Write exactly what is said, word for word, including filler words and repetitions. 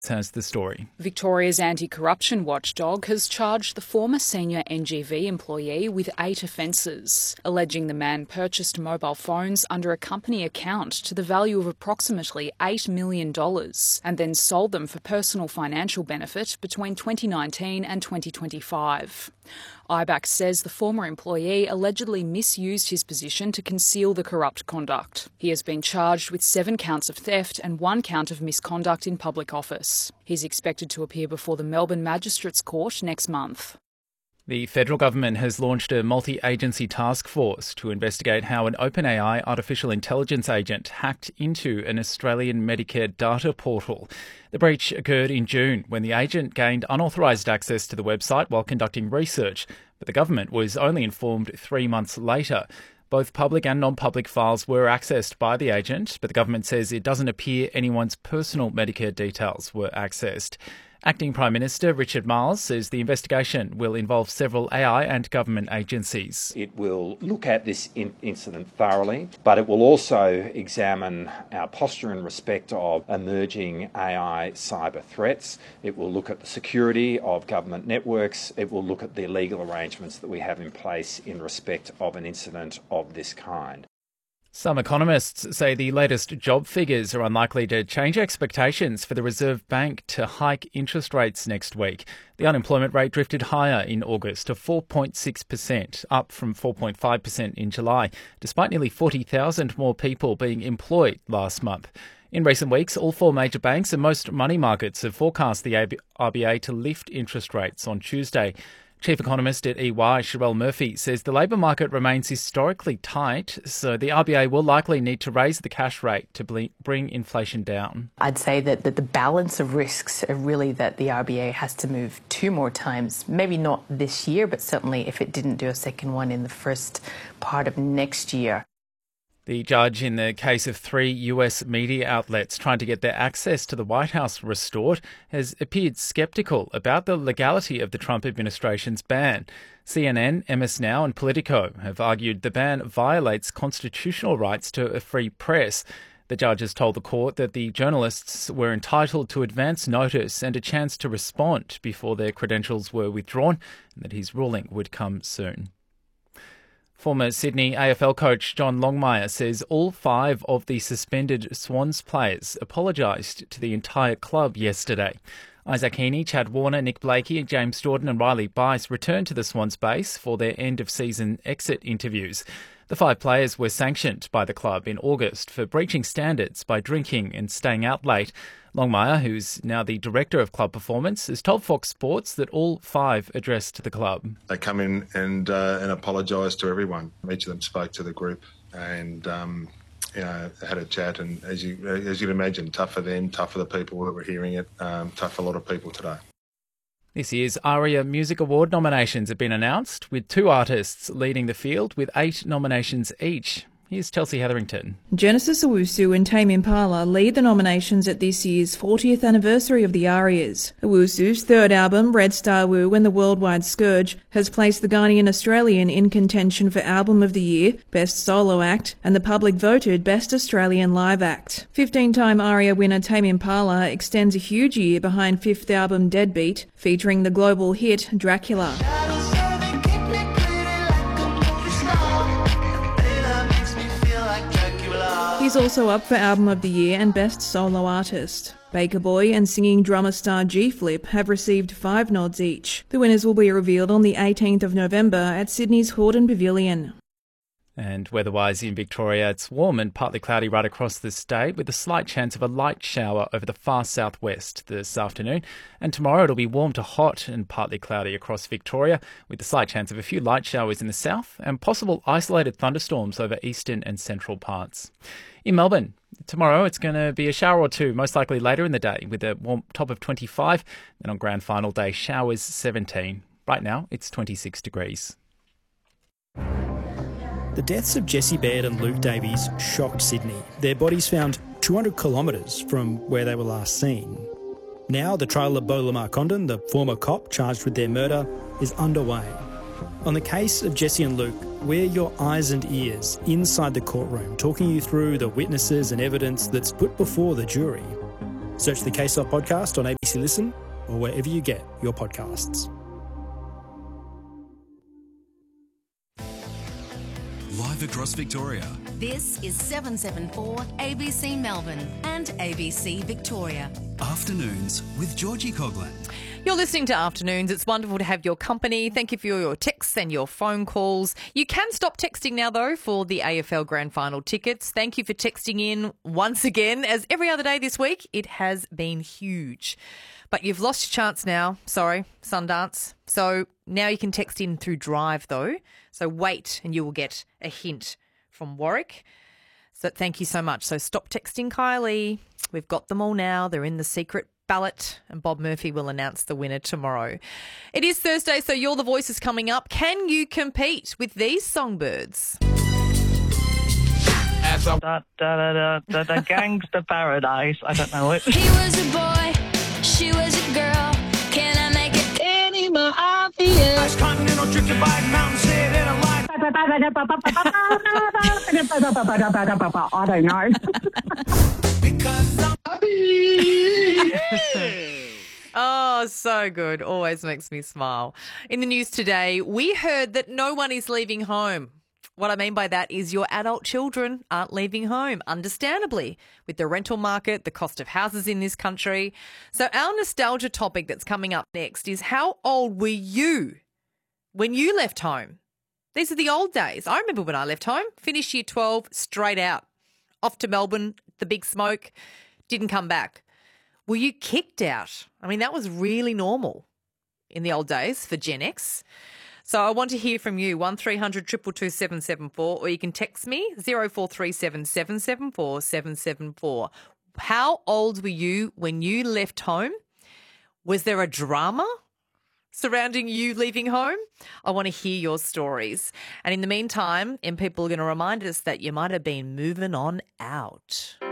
has the story. Victoria's anti-corruption watchdog has charged the former senior N G V employee with eight offences, alleging the man purchased mobile phones under a company account to the value of approximately eight million dollars and then sold them for personal financial benefit between twenty nineteen and twenty twenty-five. I B A C says the former employee allegedly misused his position to conceal the corrupt conduct. He has been charged with seven counts of theft and one count of misconduct in public office. He's expected to appear before the Melbourne Magistrates Court next month. The federal government has launched a multi-agency task force to investigate how an OpenAI artificial intelligence agent hacked into an Australian Medicare data portal. The breach occurred in June when the agent gained unauthorised access to the website while conducting research, but the government was only informed three months later. Both public and non-public files were accessed by the agent, but the government says it doesn't appear anyone's personal Medicare details were accessed. Acting Prime Minister Richard Marles says the investigation will involve several A I and government agencies. It will look at this in- incident thoroughly, but it will also examine our posture in respect of emerging A I cyber threats. It will look at the security of government networks. It will look at the legal arrangements that we have in place in respect of an incident of this kind. Some economists say the latest job figures are unlikely to change expectations for the Reserve Bank to hike interest rates next week. The unemployment rate drifted higher in August to four point six percent, up from four point five percent in July, despite nearly forty thousand more people being employed last month. In recent weeks, all four major banks and most money markets have forecast the R B A to lift interest rates on Tuesday. Chief economist at E Y, Sherelle Murphy, says the labour market remains historically tight, so the R B A will likely need to raise the cash rate to bring inflation down. I'd say that, that the balance of risks are really that the R B A has to move two more times, maybe not this year, but certainly if it didn't do a second one in the first part of next year. The judge in the case of three U S media outlets trying to get their access to the White House restored has appeared sceptical about the legality of the Trump administration's ban. C N N, M S Now and Politico have argued the ban violates constitutional rights to a free press. The judge has told the court that the journalists were entitled to advance notice and a chance to respond before their credentials were withdrawn, and that his ruling would come soon. Former Sydney A F L coach John Longmire says all five of the suspended Swans players apologised to the entire club yesterday. Isaac Heaney, Chad Warner, Nick Blakey, James Jordan and Riley Bice returned to the Swans base for their end-of-season exit interviews. The five players were sanctioned by the club in August for breaching standards by drinking and staying out late. Longmire, who's now the Director of Club Performance, has told Fox Sports that all five addressed the club. They come in and uh, and apologised to everyone. Each of them spoke to the group and um, you know, had a chat. And as you as you'd imagine, tough for them, tough for the people that were hearing it, um, tough for a lot of people today. This year's ARIA Music Award nominations have been announced, with two artists leading the field with eight nominations each. Here's Chelsea Hetherington. Genesis Owusu and Tame Impala lead the nominations at this year's fortieth anniversary of the ARIAs. Owusu's third album, Red Star Woo and the Worldwide Scourge, has placed the Ghanaian Australian in contention for Album of the Year, Best Solo Act, and the public voted Best Australian Live Act. fifteen-time ARIA winner Tame Impala extends a huge year behind fifth album Deadbeat, featuring the global hit Dracula. He's also up for Album of the Year and Best Solo Artist. Baker Boy and singing drummer star G-Flip have received five nods each. The winners will be revealed on the eighteenth of November at Sydney's Hordern Pavilion. And weather-wise in Victoria, it's warm and partly cloudy right across the state, with a slight chance of a light shower over the far southwest this afternoon. And tomorrow it'll be warm to hot and partly cloudy across Victoria, with a slight chance of a few light showers in the south and possible isolated thunderstorms over eastern and central parts. In Melbourne, tomorrow it's going to be a shower or two, most likely later in the day, with a warm top of twenty-five. Then on grand final day, showers seventeen. Right now, it's twenty-six degrees. The deaths of Jessie Baird and Luke Davies shocked Sydney. Their bodies found two hundred kilometres from where they were last seen. Now the trial of Beau Lamar Condon, the former cop charged with their murder, is underway. On the case of Jessie and Luke, we're your eyes and ears inside the courtroom, talking you through the witnesses and evidence that's put before the jury. Search the Case Off podcast on A B C Listen or wherever you get your podcasts. Live across Victoria. This is seven seventy-four A B C Melbourne and A B C Victoria. Afternoons with Georgie Coglan. You're listening to Afternoons. It's wonderful to have your company. Thank you for your texts and your phone calls. You can stop texting now, though, for the A F L Grand Final tickets. Thank you for texting in once again. As every other day this week, it has been huge. But you've lost your chance now. Sorry, Sundance. So now you can text in through Drive, though. So wait and you will get a hint from Warwick. So thank you so much. So stop texting Kylie. We've got them all now. They're in the secret ballot and Bob Murphy will announce the winner tomorrow. It is Thursday, so You're the Voice is coming up. Can you compete with these songbirds? As a da, da, da, da, da, gangster paradise. I don't know it. He was a boy, she was a girl. Can I make it any more obvious? Ice continental drifted by mountain, sit in a line. I don't know. Because I'm Oh, so good. Always makes me smile. In the news today, we heard that no one is leaving home. What I mean by that is your adult children aren't leaving home, understandably, with the rental market, the cost of houses in this country. So our nostalgia topic that's coming up next is how old were you when you left home? These are the old days. I remember when I left home, finished year twelve, straight out, off to Melbourne, the big smoke, didn't come back. Were you kicked out? I mean, that was really normal in the old days for Gen X. So I want to hear from you, one three hundred two two two seven seven four, or you can text me, zero four three seven seven seven four seven seven four. How old were you when you left home? Was there a drama surrounding you leaving home? I want to hear your stories. And in the meantime, and people are going to remind us that you might have been moving on out.